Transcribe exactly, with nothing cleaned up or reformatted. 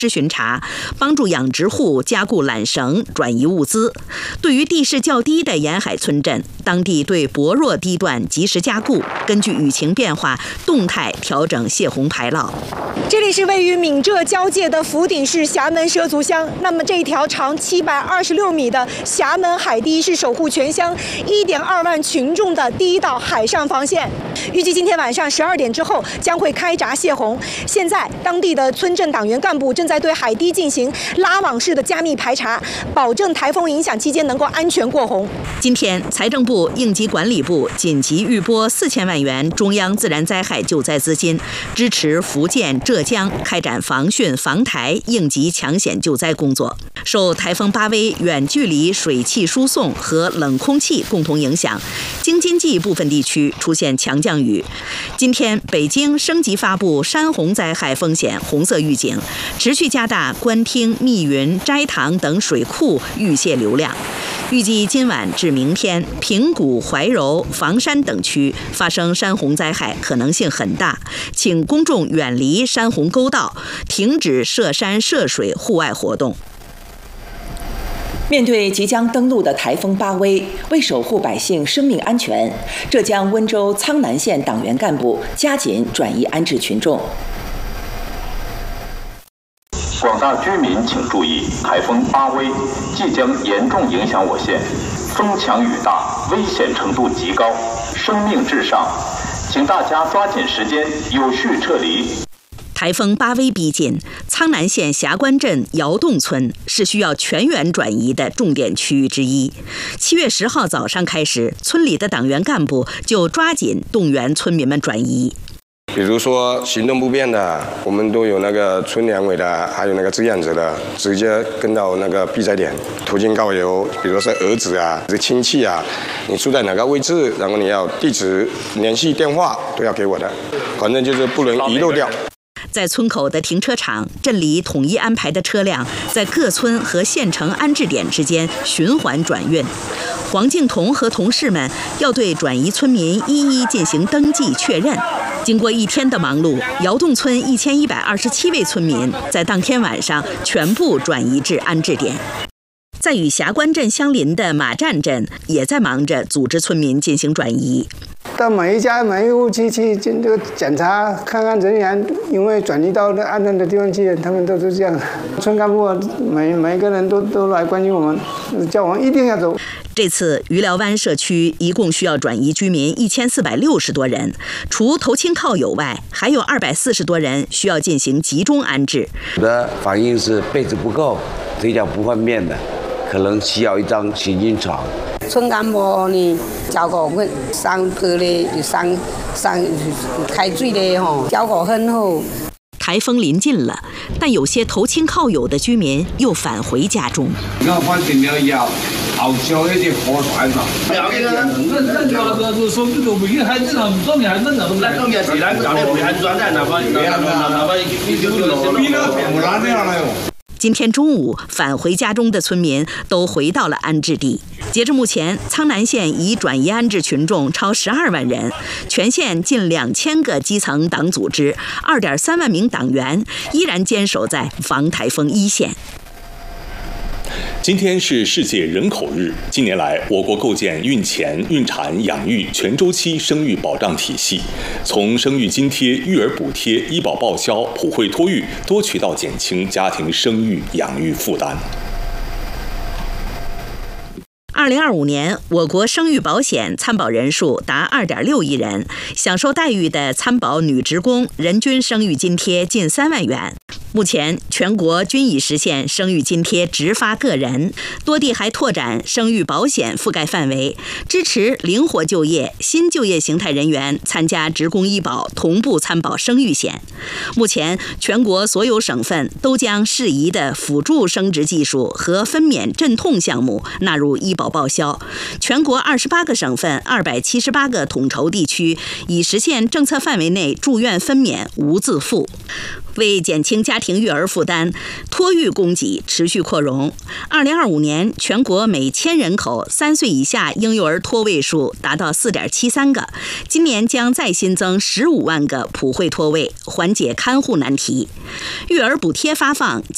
施巡查，帮助养殖户加固缆绳，转移物资。对于地势较低的沿海村镇，当地对薄弱地段及时加固，根据雨情变化动态调整泄洪排涝。 这里是位于闽浙交界的福鼎市厦门畲族乡。那么这一条长七百二十六米的厦门海堤是守护全乡一点二万群众的第一道海上防线。预计今天晚上十二点之后将会开闸泄洪。现在当地的村镇党员干部正在对海堤进行拉网式的加密排查，保证台风影响期间能够安全过洪。 今天，财政部、应急管理部紧急预拨四千万元中央自然灾害救灾资金，支持福建、浙江开展防汛防台应急抢险救灾工作。受台风巴威远距离水汽输送和冷空气共同影响，京津冀部分地区出现强降雨。今天，北京升级发布山洪灾害风险红色预警，持续加大官厅、密云、斋堂等水库预泄流量。预计今晚至明天，平谷、怀柔、房山等区发生山洪灾害可能性很大，请公众远离山洪沟道，停止涉山涉水户外活动。 面对即将登陆的台风巴威，为守护百姓生命安全，浙江温州苍南县党员干部加紧转移安置群众。 广大居民请注意，台风巴威即将严重影响我县，风强雨大，危险程度极高，生命至上，请大家抓紧时间有序撤离。 台风巴威逼近，苍南县霞关镇窑洞村是需要全员转移的重点区域之一。七月十号早上开始，村里的党员干部就抓紧动员村民们转移。 比如说行动不便的，我们都有那个村两委的，还有那个志愿者的，直接跟到那个避灾点，途径告邮，比如说是儿子啊、是亲戚啊，你住在哪个位置，然后你要地址、联系电话都要给我的，反正就是不能遗漏掉。 在村口的停车场，镇里统一安排的车辆在各村和县城安置点之间循环转运。黄敬彤和同事们要对转移村民一一进行登记确认。经过一天的忙碌，窑洞村一千一百二十七位村民在当天晚上全部转移至安置点。在与霞关镇相邻的马占镇也在忙着组织村民进行转移。 到每一家每一户去去这个检查，看看人员，因为转移到那安全的地方去，他们都是这样。村干部每每个人都都来关心我们，叫我们一定要走。 这次鱼寮湾社区一共需要转移居民一千四百六十多人，除投亲靠友外，还有二百四十多人需要进行集中安置。 有的反映是被子不够，腿脚不方便的，可能需要一张行军床。 村干部呢，照顾我上坡嘞，上上开水嘞吼，照顾很好。 台风临近了，但有些投亲靠友的居民又返回家中。 我反正了以后，后烧那些河船嘛。那那那个是说这个每个孩子呢，重点还是那那重点是咱搞的还是专在哪方哪方哪方你就就比那不难那样了哟。 今天中午返回家中的村民都回到了安置地。截至目前，苍南县已转移安置群众超十二万人，全县近两千个基层党组织、二点三万名党员依然坚守在防台风一线。 今天是世界人口日。近年来，我国构建孕前、孕产、养育全周期生育保障体系，从生育津贴、育儿补贴、医保报销、普惠托育多渠道减轻家庭生育养育负担。 二零二五年，我国生育保险参保人数达二点六亿人，享受待遇的参保女职工人均生育津贴近三万元。目前，全国均已实现生育津贴直发个人，多地还拓展生育保险覆盖范围，支持灵活就业、新就业形态人员参加职工医保同步参保生育险。目前，全国所有省份都将适宜的辅助生殖技术和分娩镇痛项目纳入医保报销。全国二十八个省份、二百七十八个统筹地区已实现政策范围内住院分娩无自付。为减轻家庭育儿负担，托育供给持续扩容。二零二五年，全国每千人口三岁以下婴幼儿托位数达到四点七三个，今年将再新增十五万个普惠托位，缓解看护难题。育儿补贴发放